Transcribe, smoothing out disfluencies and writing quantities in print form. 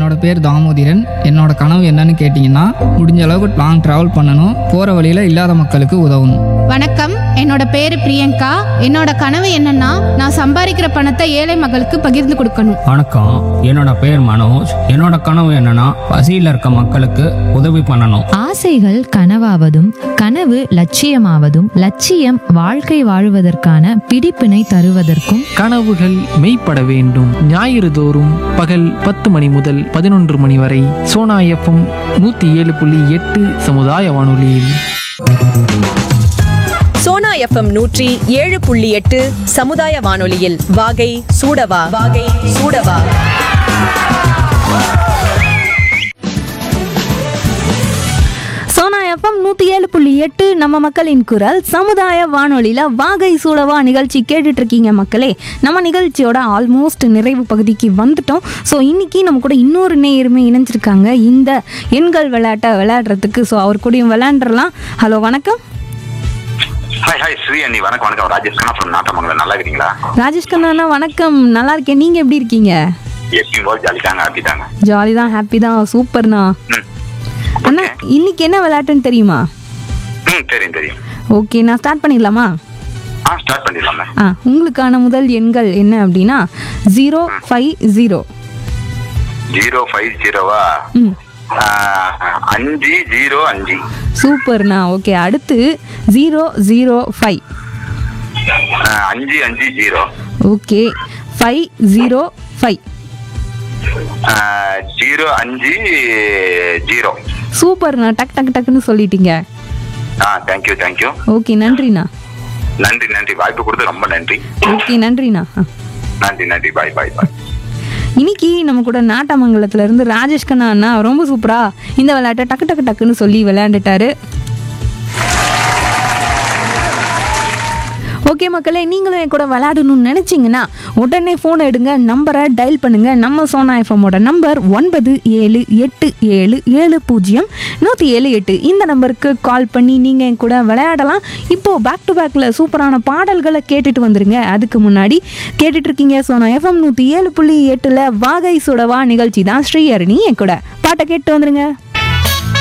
என்னோட பேர் தாமோதிரன். என்னோட கனவு என்னன்னு கேட்டிங்கன்னா, முடிஞ்ச அளவுக்கு லாங் ட்ராவல் பண்ணணும், போகிற வழியில் இல்லாத மக்களுக்கு உதவணும். வணக்கம், என்னோட பேரு பிரியங்கா. என்னோட கனவு என்னன்னா, நான் சம்பாதிக்கிற பணத்தை ஏழை மக்களுக்கு பகிர்ந்து கொடுக்கணும். வணக்கம், என்னோட பேர் மனோஜ். என்னோட கனவு என்னன்னா, பசியில் இருக்க மக்களுக்கு உதவி பண்ணணும். ஆசைகள் கனவாவதும் கனவு லட்சியமாவதும் லட்சியம் வாழ்க்கை வாழுவதற்கான பிடிப்பினை தருவதற்கும் கனவுகள் மெய்ப்பட வேண்டும். ஞாயிறு தோறும் பகல் 10 மணி முதல் 11 மணி வரை சோனா எஃப்எம் 107.8 சமுதாய வானொலியில். சோனா எஃப்எம் 107.8 சமுதாய வானொலியில் வாகை சூடவா சோனா எஃப்எம் 107.8 நம்ம மக்களின் குரல் சமுதாய வானொலியில் வாகை சூடவா நிகழ்ச்சி கேட்டுட்டு இருக்கீங்க மக்களே. நம்ம நிகழ்ச்சியோட ஆல்மோஸ்ட் நிறைவு பகுதிக்கு வந்துட்டோம். ஸோ இன்னைக்கு நம்ம கூட இன்னொரு நேயருமே இணைஞ்சிருக்காங்க இந்த எண்கள் விளையாட்டை விளையாடுறதுக்கு. ஸோ அவர் கூடயும் விளையாண்டுறலாம். ஹலோ, வணக்கம். ஹாய் ஸ்ரீ அண்ணி, வணக்கம். ராஜேஷ் கண்ணா ஃப்ரம் நாட்டமங்கலம். நல்லா இருக்கீங்களா? ராஜேஷ் கண்ணா, வணக்கம். நல்லா இருக்கேன். நீங்கள் எப்படி இருக்கீங்க? ஜாலி தான், ஹாப்பி தான். சூப்பர்ண்ணா. அண்ணா, இன்னைக்கு என்ன விளையாட்டுன்னு தெரியுமா? தெரியும். ஓகே, நான் ஸ்டார்ட் பண்ணிடலாமா? ஸ்டார்ட் பண்ணிடலாமே. உங்களுக்கான முதல் எண்கள் என்ன அப்படின்னா 050. 050வா? 505. சூப்பர்ண்ணா. ஓகே, அடுத்து 005. 550. ஓகே, 505. 050. சூப்பர்ண்ணா, டக்குன்னு சொல்லிட்டீங்க. தேங்க்யூ. ஓகே, நன்றிண்ணா. நன்றி. வாய்ப்பு கொடுத்து ரொம்ப நன்றி. ஓகே, நன்றிண்ணா. நன்றி. பாய். இன்னைக்கு நம்ம கூட நாட்டமங்கலத்துல இருந்து ராஜேஷ் கண்ணா அண்ணா ரொம்ப சூப்பரா இந்த விளையாட்டை டக்குன்னு சொல்லி விளையாண்டுட்டாரு. ஓகே மக்களே, நீங்களும் என் கூட விளையாடணும்னு நினச்சிங்கன்னா உடனே ஃபோன் எடுங்க, நம்பரை டயல் பண்ணுங்கள். நம்ம சோனா எஃப்எம்மோட நம்பர் 9787070178. இந்த நம்பருக்கு கால் பண்ணி நீங்கள் என் கூட விளையாடலாம். இப்போது பேக் டு பேக்கில் சூப்பரான பாடல்களை கேட்டுட்டு வந்துருங்க. அதுக்கு முன்னாடி கேட்டுட்டு இருக்கீங்க சோனா எஃப்எம் 107.8 வாகை சுடவா நிகழ்ச்சி தான். ஸ்ரீஹரணி என் கூட பாட்டை கேட்டு வந்துருங்க.